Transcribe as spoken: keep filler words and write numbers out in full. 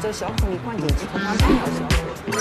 者小孔里关节肌空腔单条小孔。